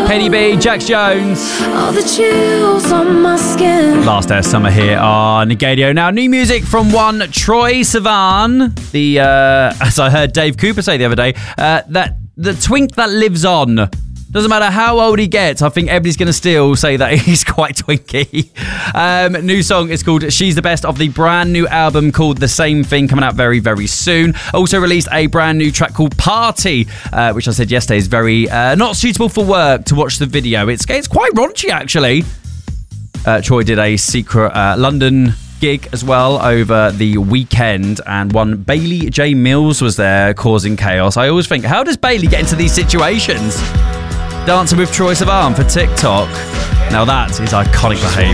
Kenny B, Jax Jones. All the chills on my skin. Last day of summer here on Gadio. Now, new music from one Troye Sivan. As I heard Dave Cooper say the other day, that the twink that lives on. Doesn't matter how old he gets, I think everybody's going to still say that he's quite twinky. New song is called She's the Best, of the brand new album called The Same Thing, coming out very, very soon. Also released a brand new track called Party, which I said yesterday is very not suitable for work to watch the video. It's quite raunchy, actually. Troy did a secret London gig as well over the weekend, and one Bailey J. Mills was there causing chaos. I always think, how does Bailey get into these situations? Dancing with Troye Sivan for TikTok. Now that is iconic behaviour.